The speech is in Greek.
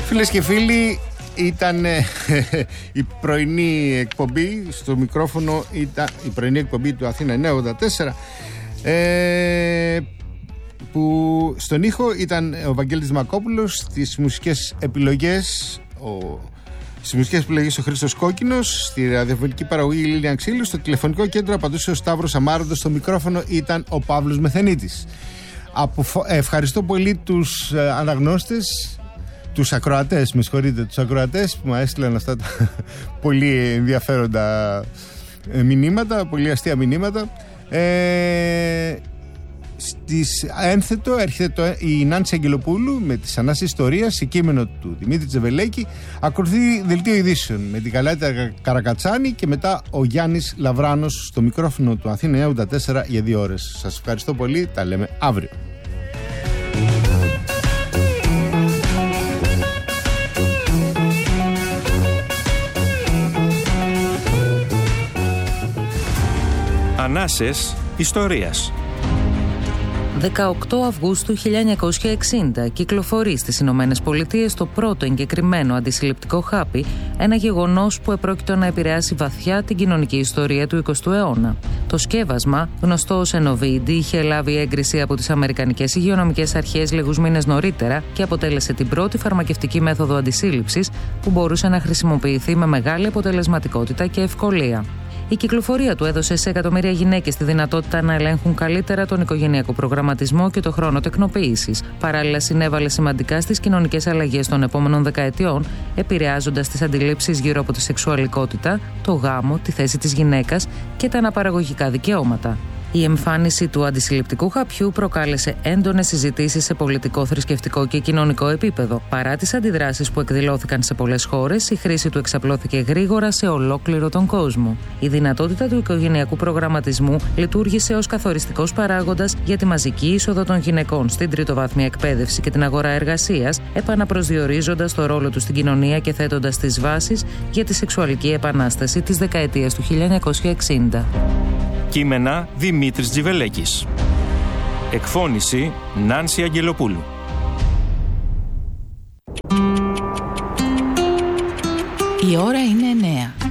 Φίλες και φίλοι, ήταν η πρωινή εκπομπή. Στο μικρόφωνο ήταν η πρωινή εκπομπή του Αθήνα 984, που στον ήχο ήταν ο Βαγγέλης Μακόπουλος, στις μουσικές επιλογές ο Χρήστος Κόκκινος, στη ραδιοφωνική παραγωγή η Λίλια Ξύλου, στο τηλεφωνικό κέντρο απαντούσε ο Σταύρος Αμάραντος, στο μικρόφωνο ήταν ο Παύλος Μεθενίτης. Ευχαριστώ πολύ τους αναγνώστες, τους ακροατές, τους ακροατές που μου έστειλαν αυτά τα πολύ ενδιαφέροντα μηνύματα, πολύ αστεία μηνύματα. Στις ένθετο έρχεται η Νάνση Αγγελοπούλου με τις Ανάσεις Ιστορίας, σε κείμενο του Δημήτρη Τζεβελέκη. Ακολουθεί δελτίο ειδήσεων με την Καλάτα Καρακατσάνη και μετά ο Γιάννης Λαβράνος στο μικρόφωνο του Αθήνα 94 για 2 ώρες. Σας ευχαριστώ πολύ, τα λέμε αύριο. Ανάσες Ιστορίας. 18 Αυγούστου 1960 κυκλοφορεί στις Ηνωμένες Πολιτείες το πρώτο εγκεκριμένο αντισυλληπτικό χάπι, ένα γεγονός που επρόκειτο να επηρεάσει βαθιά την κοινωνική ιστορία του 20ου αιώνα. Το σκεύασμα, γνωστό ως Enovide, είχε λάβει έγκριση από τις Αμερικανικές Υγειονομικές Αρχές λίγους μήνες νωρίτερα και αποτέλεσε την πρώτη φαρμακευτική μέθοδο αντισύλληψης που μπορούσε να χρησιμοποιηθεί με μεγάλη αποτελεσματικότητα και ευκολία. Η κυκλοφορία του έδωσε σε εκατομμύρια γυναίκες τη δυνατότητα να ελέγχουν καλύτερα τον οικογενειακό προγραμματισμό και το χρόνο τεκνοποίησης. Παράλληλα, συνέβαλε σημαντικά στις κοινωνικές αλλαγές των επόμενων δεκαετιών, επηρεάζοντας τις αντιλήψεις γύρω από τη σεξουαλικότητα, το γάμο, τη θέση της γυναίκας και τα αναπαραγωγικά δικαιώματα. Η εμφάνιση του αντισυλληπτικού χαπιού προκάλεσε έντονες συζητήσεις σε πολιτικό, θρησκευτικό και κοινωνικό επίπεδο. Παρά τις αντιδράσεις που εκδηλώθηκαν σε πολλές χώρες, η χρήση του εξαπλώθηκε γρήγορα σε ολόκληρο τον κόσμο. Η δυνατότητα του οικογενειακού προγραμματισμού λειτουργήσε ως καθοριστικός παράγοντας για τη μαζική είσοδο των γυναικών στην τριτοβάθμια εκπαίδευση και την αγορά εργασίας, επαναπροσδιορίζοντας το ρόλο του στην κοινωνία και θέτοντας τις βάσεις για τη σεξουαλική επανάσταση της δεκαετίας του 1960. Κείμενα Δημήτρης Τζιβελέκης. Εκφώνηση Νάνση Αγγελοπούλου. Η ώρα είναι 9.